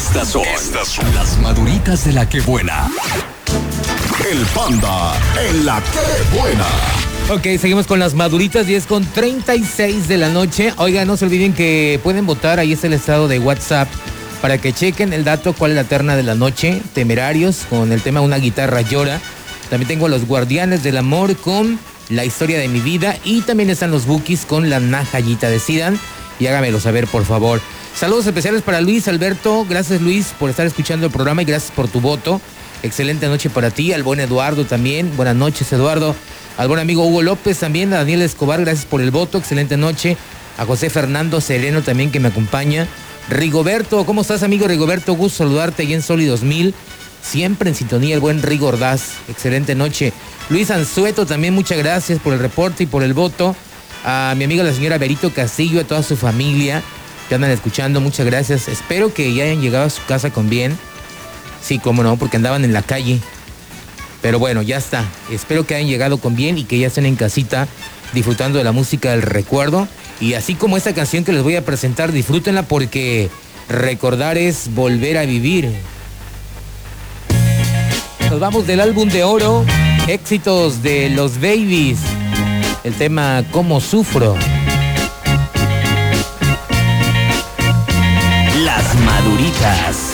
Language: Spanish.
Estas son las maduritas de la que buena. El Panda en la que buena. Ok, seguimos con las maduritas, 10:36 de la noche. Oigan, no se olviden que pueden votar, ahí está el estado de WhatsApp, para que chequen el dato, cuál es la terna de la noche. Temerarios, con el tema Una guitarra llora. También tengo Los Guardianes del Amor con La historia de mi vida. Y también están los Bukis con La Najayita. Decidan y hágamelo saber, por favor. Saludos especiales para Luis Alberto. Gracias, Luis, por estar escuchando el programa y gracias por tu voto. Excelente noche para ti. Al buen Eduardo también. Buenas noches, Eduardo. Al buen amigo Hugo López también. A Daniel Escobar, gracias por el voto. Excelente noche. A José Fernando Sereno también, que me acompaña. Rigoberto, ¿cómo estás, amigo Rigoberto? Gusto saludarte allí en Soli 2000. Siempre en sintonía, el buen Rigo Ordaz. Excelente noche. Luis Anzueto también, muchas gracias por el reporte y por el voto. A mi amiga la señora Berito Castillo, a toda su familia que andan escuchando, muchas gracias. Espero que ya hayan llegado a su casa con bien. Sí, cómo no, porque andaban en la calle. Pero bueno, ya está. Espero que hayan llegado con bien y que ya estén en casita disfrutando de la música del recuerdo. Y así como esta canción que les voy a presentar, disfrútenla porque recordar es volver a vivir. Nos vamos del álbum de oro, éxitos de los Babies. El tema Cómo Sufro. Las maduritas.